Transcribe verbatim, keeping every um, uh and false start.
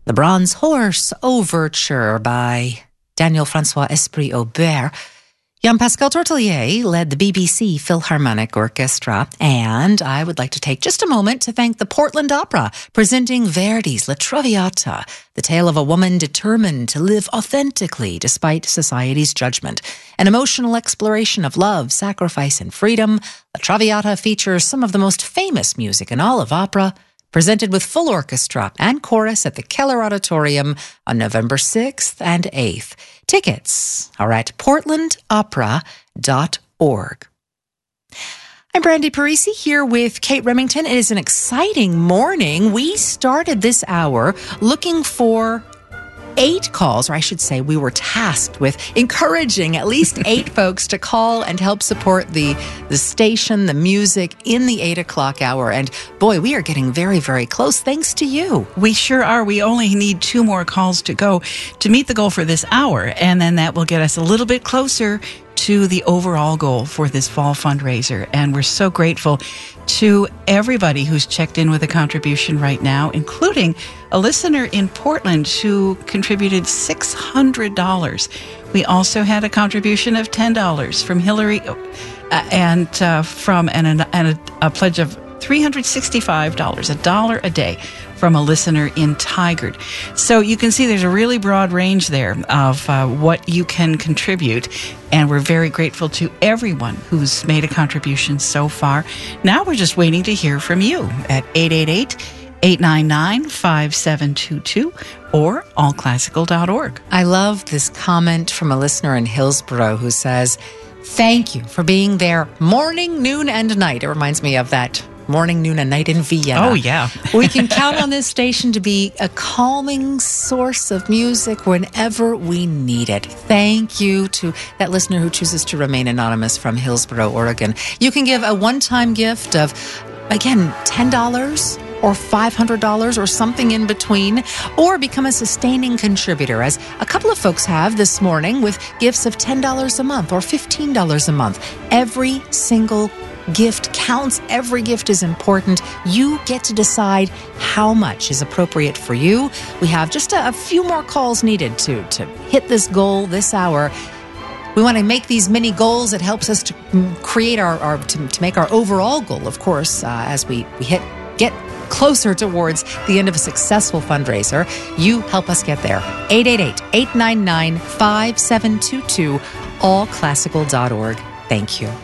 The Bronze Horse Overture by Daniel-Francois Esprit-Aubert. Jean-Pascal Tortelier led the B B C Philharmonic Orchestra, and I would like to take just a moment to thank the Portland Opera, presenting Verdi's La Traviata, the tale of a woman determined to live authentically despite society's judgment. An emotional exploration of love, sacrifice, and freedom, La Traviata features some of the most famous music in all of opera, presented with full orchestra and chorus at the Keller Auditorium on November sixth and eighth. Tickets are at portland opera dot org. I'm Brandy Parisi here with Kate Remington. It is an exciting morning. We started this hour looking for eight calls, or I should say we were tasked with encouraging at least eight folks to call and help support the, the station, the music in the eight o'clock hour. And boy, we are getting very, very close thanks to you. We sure are. We only need two more calls to go to meet the goal for this hour. And then that will get us a little bit closer to the overall goal for this fall fundraiser. And we're so grateful to everybody who's checked in with a contribution right now, including a listener in Portland who contributed six hundred dollars. We also had a contribution of ten dollars from Hillary uh, and uh, from and, and a, a pledge of three hundred sixty-five dollars, a dollar a day, from a listener in Tigard. So you can see there's a really broad range there of uh, what you can contribute, and we're very grateful to everyone who's made a contribution so far. Now we're just waiting to hear from you at eight eight eight, eight nine nine, five seven two two or all classical dot org. I love this comment from a listener in Hillsborough who says, "Thank you for being there morning, noon, and night." It reminds me of that morning, noon, and night in Vienna. Oh, yeah. We can count on this station to be a calming source of music whenever we need it. Thank you to that listener who chooses to remain anonymous from Hillsborough, Oregon. You can give a one-time gift of, again, ten dollars or five hundred dollars or something in between, or become a sustaining contributor, as a couple of folks have this morning with gifts of ten dollars a month or fifteen dollars a month. Every single gift counts. Every gift is important. You get to decide how much is appropriate for you. We have just a, a few more calls needed to, to hit this goal this hour. We want to make these mini goals. It helps us to create our, our to, to make our overall goal, of course, uh, as we, we hit get closer towards the end of a successful fundraiser. You help us get there. eight eight eight, eight nine nine, five seven two two, all classical dot org. Thank you.